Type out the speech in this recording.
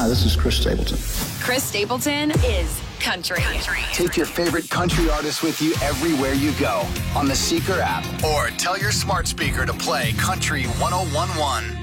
Hi, this is Chris Stapleton. Chris Stapleton is country. Take your favorite country artist with you everywhere you go on the Seeker app, or tell your smart speaker to play Country 101.1.